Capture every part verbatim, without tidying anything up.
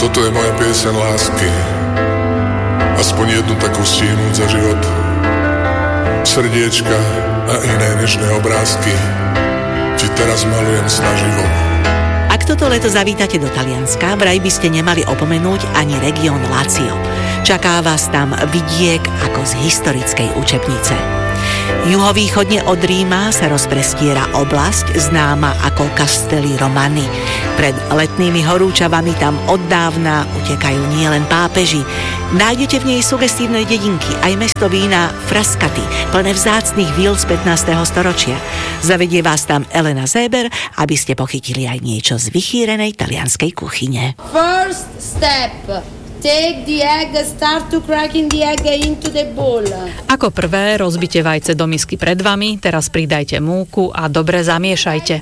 Toto je moja pieseň lásky. Aspoň jednu takú stihnúť za život. Srdiečka a iné nežné obrázky ti teraz malujem snaživo. Ak toto leto zavítate do Talianska, vraj by ste nemali opomenúť ani región Lazio. Čaká vás tam vidiek ako z historickej učebnice. Juhovýchodne od Ríma sa rozprestiera oblasť známa ako Castelli Romani. Pred letnými horúčavami tam od dávna utekajú nielen pápeži. Nájdete v nej sugestívne dedinky, aj mesto vína Frascati, plné vzácnych víl z pätnásteho storočia. Zavedie vás tam Elena Zeber, aby ste pochytili aj niečo z vychýrenej talianskej kuchyne. First step. Take the egg, start to cracking the egg into the bowl. Ako prvé rozbite vajce do misky pred vami, teraz pridajte múku a dobre zamiešajte.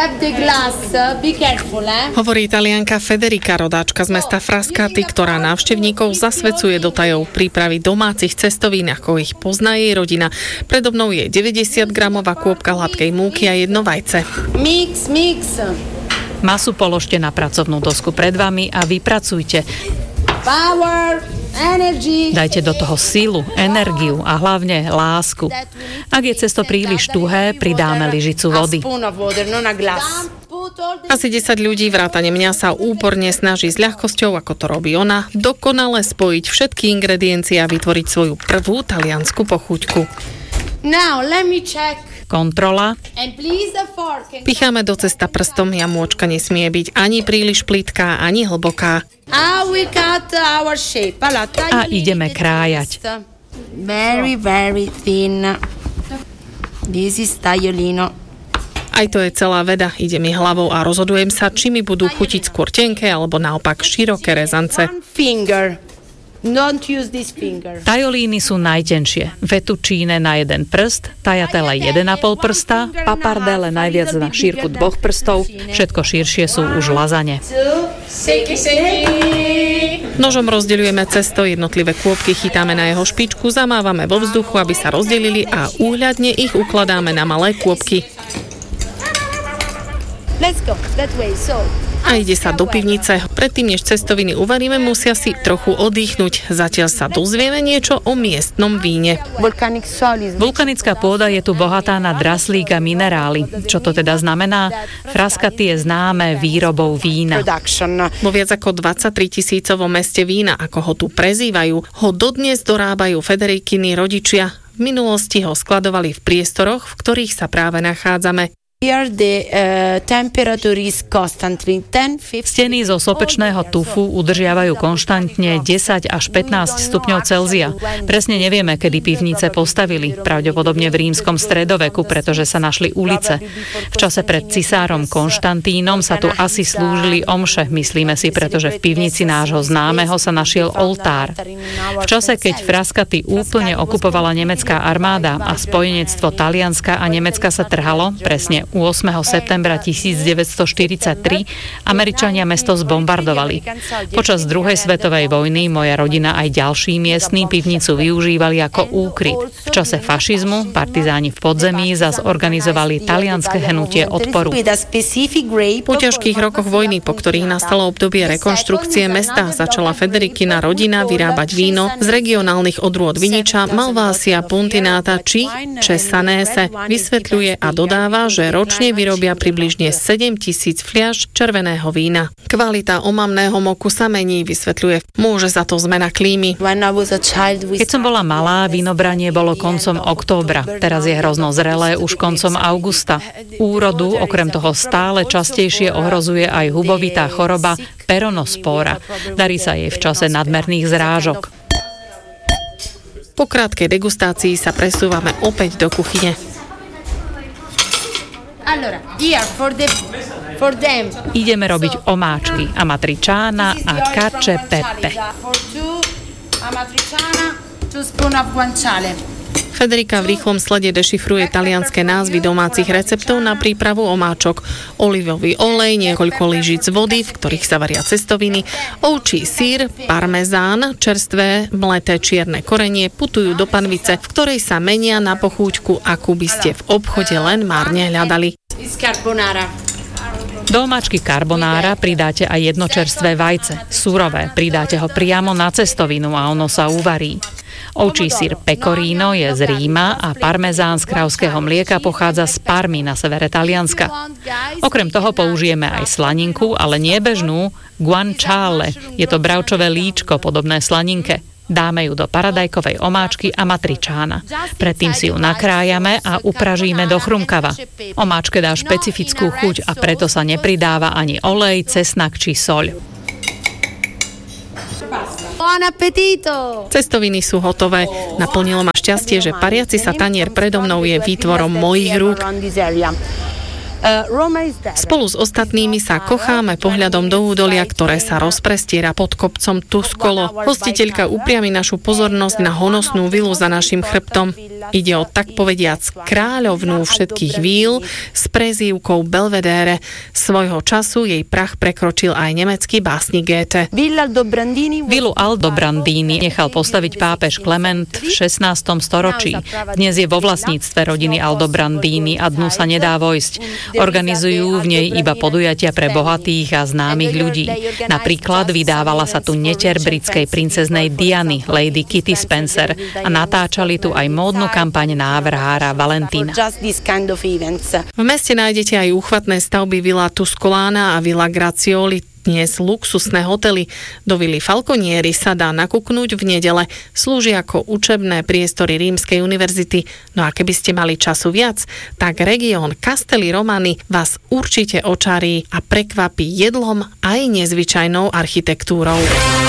Hovorí Talianka Federica, rodáčka z mesta Frascati, ktorá návštevníkov zasvedcuje do tajov prípravy domácich cestovín, ako ich pozná jej rodina. Predo mnou je deväťdesiatgramová kôpka hladkej múky a jedno vajce. Mix, mix. Masu položte na pracovnú dosku pred vami a vypracujte. Power, energy. Dajte do toho sílu, energiu a hlavne lásku. Ak je cesto príliš tuhé, pridáme lyžicu vody. Asi desať ľudí vrátane mňa sa úporne snaží s ľahkosťou, ako to robí ona, dokonale spojiť všetky ingrediencie a vytvoriť svoju prvú taliansku pochuťku. Now, let me check. Kontrola. Picháme do cesta prstom, jamôčka nesmie byť ani príliš plitká, ani hlboká. A ideme krájať. Very, very thin. This is tagliolino. Aj to je celá veda, ide mi hlavou a rozhodujem sa, či mi budú chutiť skôr tenké, alebo naopak široké rezance. Don't use this finger. Tajolíny sú najtenšie. Fettuccine na jeden prst, tajatele jeden a pol prsta, papardele najviac na šírku dvoch prstov, všetko širšie sú už lazane. Nožom rozdeľujeme cesto, jednotlivé kôpky chytáme na jeho špičku, zamávame vo vzduchu, aby sa rozdelili a úhľadne ich ukladáme na malé kôpky. Let's go that way. So A ide sa do pivnice. Predtým, než cestoviny uvaríme, musia si trochu oddychnúť. Zatiaľ sa dozvieme niečo o miestnom víne. Vulkanická pôda je tu bohatá na draslík a minerály. Čo to teda znamená? Frascati je známe výrobou vína. Vo viac ako dvadsaťtri tisícovom meste vína, ako ho tu prezývajú, ho dodnes dorábajú Federikiny rodičia. V minulosti ho skladovali v priestoroch, v ktorých sa práve nachádzame. Here the uh, temperature is constantly ten, fifteen. Steny zo sopečného tufu udržiavajú konštantne desať až pätnásť stupňov Celzia. Presne nevieme, kedy pivnice postavili. Pravdepodobne v rímskom stredoveku, pretože sa našli ulice. V čase pred cisárom Konštantínom sa tu asi slúžili omše, myslíme si, pretože v pivnici nášho známeho sa našiel oltár. V čase, keď Frascati úplne okupovala nemecká armáda a spojenectvo Talianska a Nemecka sa trhalo, presne ôsmeho septembra tisícdeväťstoštyridsaťtri Američania mesto zbombardovali. Počas druhej svetovej vojny moja rodina aj ďalší miestni pivnicu využívali ako úkryt. V čase fašizmu partizáni v podzemí zas organizovali talianske hnutie odporu. Po ťažkých rokoch vojny, po ktorých nastalo obdobie rekonštrukcie mesta, začala Federikina rodina vyrábať víno z regionálnych odrôd viniča Malvasia puntinata či Cesanese. Vysvetľuje a dodáva, že ročne vyrobia približne sedemtisíc fliaš červeného vína. Kvalita omamného moku sa mení, vysvetľuje. Môže za to zmena klímy. Keď som bola malá, vinobranie bolo koncom októbra. Teraz je hrozno zrelé už koncom augusta. Úrodu okrem toho stále častejšie ohrozuje aj hubovitá choroba peronospóra. Darí sa jej v čase nadmerných zrážok. Po krátkej degustácii sa presúvame opäť do kuchyne. Ideme robiť omáčky, amatriciana a cacio e pepe. Federica v rýchlom slede dešifruje talianske názvy domácich receptov na prípravu omáčok. Olivový olej, niekoľko lyžic vody, v ktorých sa varia cestoviny, ovčí syr, parmezán, čerstvé, mleté čierne korenie putujú do panvice, v ktorej sa menia na pochúťku, akú by ste v obchode len márne hľadali. Do omáčky carbonara pridáte aj jedno čerstvé vajce, surové, pridáte ho priamo na cestovinu a ono sa uvarí. Ovčí syr pecorino je z Ríma a parmezán z kravského mlieka pochádza z Parmy na severe Talianska. Okrem toho použijeme aj slaninku, ale nie bežnú, guanciale. Je to bravčové líčko podobné slaninke. Dáme ju do paradajkovej omáčky a matriciana. Predtým si ju nakrájame a upražíme do chrumkava. Omáčke dá špecifickú chuť a preto sa nepridáva ani olej, cesnak či soľ. Buon appetito! Cestoviny sú hotové. Naplnilo ma šťastie, že pariaci sa tanier predo mnou je výtvorom mojich rúk. Spolu s ostatnými sa kocháme pohľadom do údolia, ktoré sa rozprestiera pod kopcom Tuscolo. Hostiteľka upriami našu pozornosť na honosnú vilu za našim chrbtom. Ide o tak povediac kráľovnú všetkých víl s prezývkou Belvedere. Svojho času jej prach prekročil aj nemecký básnik Goethe. Vilu Aldobrandini nechal postaviť pápež Klement v šestnástom storočí. Dnes je vo vlastníctve rodiny Aldobrandini a dnu sa nedá vojsť. Organizujú v nej iba podujatia pre bohatých a známych ľudí. Napríklad vydávala sa tu neter britskej princeznej Diany, Lady Kitty Spencer, a natáčali tu aj módnu kampaň návrhára Valentína. V meste nájdete aj úchvatné stavby Villa Tuscolana a Villa Grazioli, dnes luxusné hotely. Do Vily Falconieri sa dá nakúknúť v nedele. Slúži ako učebné priestory Rímskej univerzity. No a keby ste mali času viac, tak región Castelli Romani vás určite očarí a prekvapí jedlom aj nezvyčajnou architektúrou.